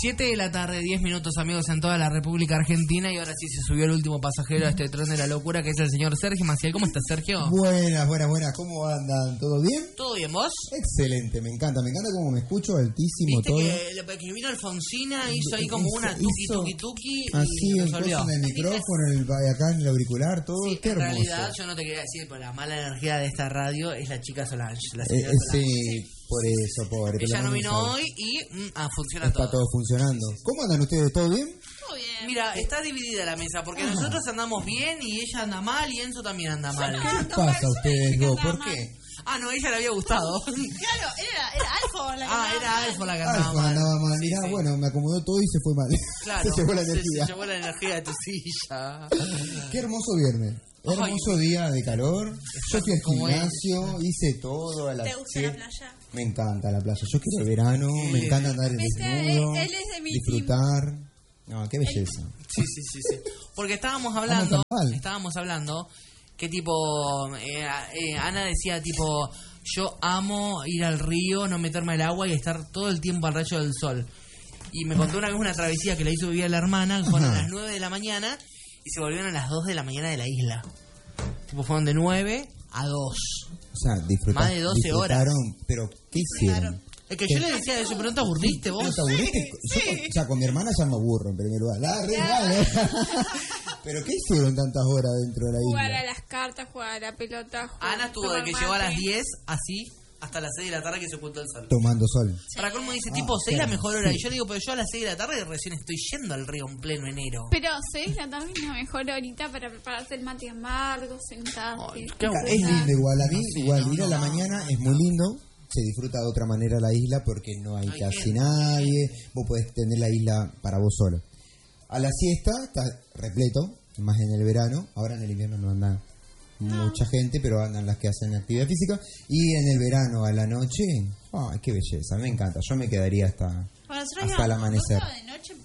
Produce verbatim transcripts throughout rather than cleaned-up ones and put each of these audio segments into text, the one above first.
siete de la tarde, diez minutos, amigos, en toda la República Argentina. Y ahora sí se subió el último pasajero a este tren de la locura, que es el señor Sergio Maciel. ¿Cómo estás, Sergio? Buenas, buenas, buenas. ¿Cómo andan? ¿Todo bien? ¿Todo bien, vos? Excelente, me encanta. Me encanta cómo me escucho, altísimo ¿Viste todo. Que, que vino Alfonsina, hizo ahí como una tuki tuki tuki así, y el nos olvidó. en el micrófono, el, acá en el auricular, todo. Sí, Qué en hermoso. realidad yo no te quería decir, pero la mala energía de esta radio es la chica Solange. La Eh, señora eh, Solange. sí, por eso, pobre. Ella no pero vino sabe. hoy y mm, ah, funciona Está todo. todo funcionando. ¿Cómo andan ustedes? ¿Todo bien? Todo bien. Mira, está dividida la mesa, porque Ajá. nosotros andamos bien y ella anda mal y Enzo también anda mal. ¿Qué pasa a ustedes dos? ¿Por qué? Ah, no, a ella le había gustado. Claro, era, era Alfo la que Ah, andaba era mal. Alfo la que andaba Alfa mal. andaba mal. Sí, Mirá, sí. bueno, me acomodó todo y se fue mal. Claro, se llevó la se- energía. se llevó la energía de tu silla. Qué hermoso viernes. Ay, Hermoso día de calor. Yo fui al como gimnasio, hice todo a las ¿Te gusta siete. la playa? Me encanta la playa. Yo quiero el verano, me encanta andar en Viste, desnudo, él es de mi disfrutar. No, qué belleza. Sí, sí, sí, sí. Porque estábamos hablando, carnaval. estábamos hablando que tipo, eh, eh, Ana decía tipo, yo amo ir al río, no meterme al agua y estar todo el tiempo al rayo del sol. Y me contó una vez una travesía que le hizo vivir a la hermana, que fueron a Ajá. las nueve de la mañana y se volvieron a las dos de la mañana de la isla. Tipo, fueron de nueve a dos. O sea, disfrutar. Más de doce horas. Pero, ¿qué hicieron? Es que yo le decía eso, pero no te aburriste vos. ¿No te aburriste? Yo con- o sea, con mi hermana ya me aburro en primer lugar. La re mal, ¿eh? ¿Pero qué hicieron tantas horas dentro de la Jugar a isla? las cartas, jugar a la pelota. Jugar, Ana estuvo de tomar que mate. llegó a las diez, así, hasta las seis de la tarde que se ocultó el sol. Tomando sol. Para colmo dice, Ah, tipo, seis la claro. mejor hora. Sí. Y yo le digo, pero yo a las seis de la tarde recién estoy yendo al río en pleno enero. Pero seis la tarde es la mejor horita para prepararse el mate amargo, sentarse. Ay, qué Mira, aburrido. es lindo igual. A mí, Sí, igual, no, ir a la no. mañana es muy lindo. Se disfruta de otra manera la isla porque no hay No hay casi gente. nadie. Vos podés tener la isla para vos solo. A la siesta está repleto, más en el verano. Ahora en el invierno no anda mucha gente, pero andan las que hacen actividad física. Y en el verano a la noche, ¡ay, qué belleza! Me encanta. Yo me quedaría hasta, Bueno, nosotros hasta el íbamos amanecer. doce de noche,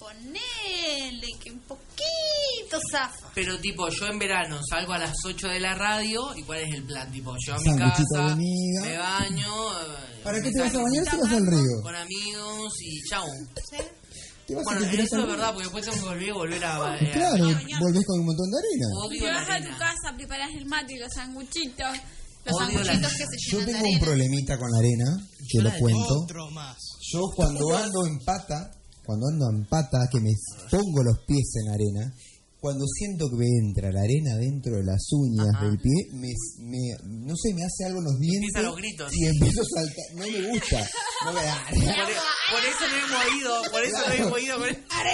ponele que un poquito zafa. Pero tipo, yo en verano salgo a las ocho de la radio. ¿Y cuál es el plan? Tipo, yo a mi Sanguchito casa, de miga. me baño. eh, ¿Para qué me te vas a saco bañar si vas al río? con amigos y chau. ¿Te vas a Bueno, tirar eso al es río? verdad, porque después tengo que volver, volver a... eh, Claro, volvés con un montón de arena. Odio Te la vas a tu arena. casa, preparás el mate y los sanguchitos. Los Odio la- sanguchitos que se Yo llenan de tengo un arena. problemita con la arena, que Yo lo la cuento. Otro más. Yo cuando ando en pata, cuando ando en pata, que me pongo los pies en la arena, cuando siento que me entra la arena dentro de las uñas Ajá. del pie, me, me- no sé, me hace algo en los dientes. Empiezan los gritos. Y empiezo a saltar. No me gusta. No me da. Por, por eso no hemos ido, por eso no Claro. hemos ido. Con...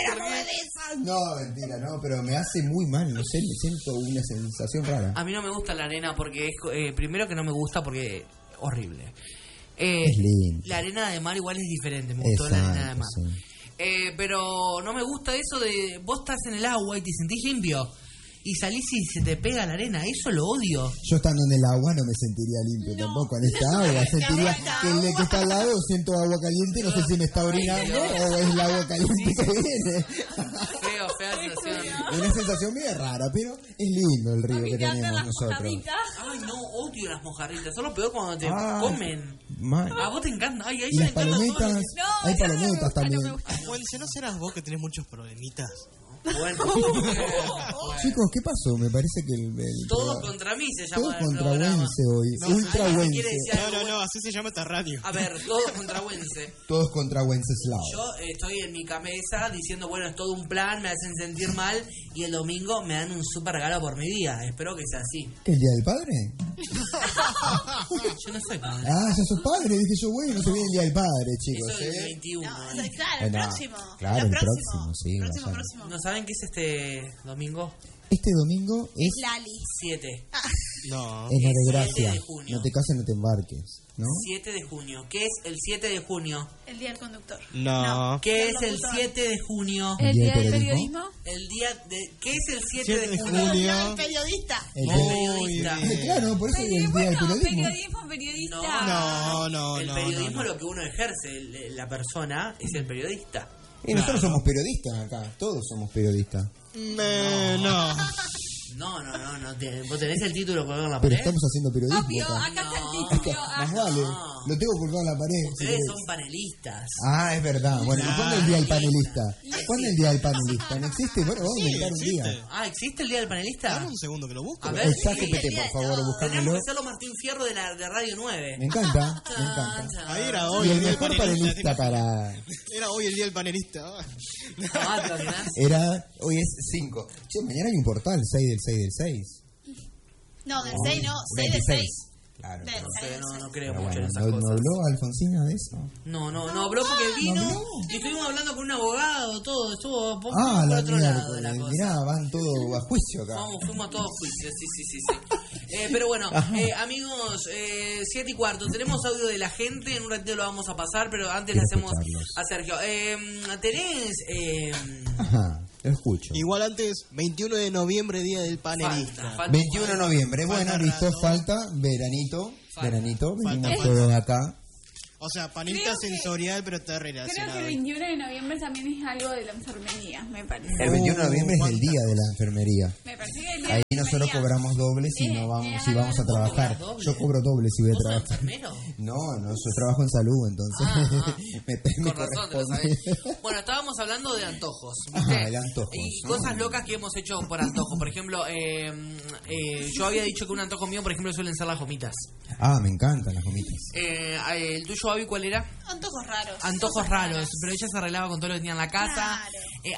No, mentira, no, pero me hace muy mal, no sé, me siento una sensación rara. A mí no me gusta la arena porque es, eh, primero que no me gusta porque es horrible. Eh, Es lindo. La arena de mar igual es diferente, me gustó la arena de Exacto, mar. sí. Eh, pero no me gusta eso de vos estás en el agua y te sentís limpio y salís y se te pega la arena, eso lo odio. Yo estando en el agua no me sentiría limpio tampoco en esta agua. Sentiría que el de que está al lado siento agua caliente, no sé si me está orinando o es el agua caliente que viene. Feo, fea sensación. Una sensación medio rara, pero es lindo el río que Me encantan tenemos las nosotros. mojaditas. Ay, no, odio las mojarritas, son lo peor cuando te Ah, comen. mal. A vos te encanta, ay, a Y ella le las encanta todo. palomitas, No, hay eso no me palomitas gusta, también. no me gusta. Bueno, si no serás vos que tenés muchos problemitas. Bueno, Chicos, ¿qué pasó? Me parece que el... el todos contra mí se llama todos el contra programa. Wense hoy. No, Ultra ay, Wense. quiere decir- No, no, no, así se llama esta radio. A ver, todos contra Wense. Todos contra Wenceslao. Yo eh, estoy en mi cabeza diciendo, bueno, es todo un plan, me hacen sentir mal y el domingo me dan un super regalo por mi día. Espero que sea así. ¿Qué, el Día del Padre? Yo no soy padre. Ah, ya sos padre. Dije yo, bueno, se viene el Día del Padre, chicos. Eso es el ¿eh? veintiuno. No, ¿eh? claro, el Bueno, próximo. claro, Lo el próximo, próximo, sí, Próximo, vas a- próximo. ¿No saben qué es este domingo? Este domingo es Lali. siete. No. Es la Es de siete gracia. de junio. No te cases, no te embarques, ¿no? siete de junio. ¿Qué es el siete de junio? El día del conductor. No. ¿Qué del es el locutor. siete de junio? El ¿El día día del del periodismo? periodismo. El día de... ¿Qué es el siete siete de de junio? El junio. día del periodista. El El día- periodista. Muy bien. Claro, por eso es el Peri- Día del bueno, Periodismo. periodismo, periodista. No, no, El no, periodismo no, no. lo que uno ejerce, el- la persona es el periodista. Y nosotros somos periodistas acá, todos somos periodistas. Me- no. No, no, no, no te- vos tenés el título colgado en la Pero pared. estamos haciendo periodismo Obvio, acá. acá está el No. título. Más Ah, vale. No. Lo tengo colgado en la pared. si Ustedes querés. son panelistas. Ah, es verdad. Bueno, Claro. ¿cuándo es el día del panelista? ¿Cuándo es el día del panelista? ¿No existe? Bueno, vamos a Sí, inventar un existe. día. Ah, ¿existe el día del panelista? Dame un segundo que lo busco. A ver, El chat sí, G P T, el día por de favor, todo. Tenemos buscámoslo. que hacerlo Martín Fierro de, la, de Radio nueve. Me encanta, me encanta. Ahí era Y hoy el el día del mejor panelista. panelista para... Era hoy el día del panelista. Ah, ¿te imaginás? Era... Hoy es cinco. Che, mañana hay un portal, seis del seis del seis. No, del seis no, seis del seis. Claro. Del pero- No sé, no, no creo pero mucho en bueno, esas ¿no, ¿no cosas. habló Alfonsina de eso? No, no, no habló porque vino ¿No habló? y estuvimos hablando con un abogado, todo, estuvo poco Ah, por la otro lado de la miércoles. cosa. Mirá, van todos a juicio acá. Vamos, fuimos a todos juicios, sí, sí, sí, sí. Eh, pero bueno, eh, amigos, eh, siete y cuarto, tenemos audio de la gente, en un ratito lo vamos a pasar, pero antes le Quiero hacemos escucharlos. a Sergio. Eh, ¿Tenés? Eh, Ajá, lo escucho. Igual antes, veintiuno de noviembre, día del panelista. falta, falta- veintiuno de noviembre, bueno, Falta listo, rato. falta, veranito, Falta. veranito, venimos Falta. todos acá. O sea, panelista Creo que- sensorial, pero está Creo que relacionado. el veintiuno de noviembre también es algo de la enfermería, me parece. El veintiuno de noviembre es el día de la enfermería. Me parece que el día Ahí de la nosotros enfermería- cobramos doble si Eh, no vamos, eh, si vamos a ¿vos trabajar. cobras doble? Yo cobro doble si voy a ¿Vos sos trabajar. enfermero? No, no, yo trabajo en salud, entonces Ah, ah. me, me Con razón, te lo corresponde. sabés. Bueno, estábamos hablando de antojos, Ajá, ¿viste? de antojos. Y Ah. cosas locas que hemos hecho por antojo. Por ejemplo, eh, eh, yo había dicho que un antojo mío, por ejemplo, suelen ser las gomitas. Ah, me encantan las gomitas. Eh, ¿El tuyo, Abby, cuál era? Antojos raros. Antojos Cosas raros, raras. pero ella se arreglaba con todo lo que tenía en la casa. Claro. Eh,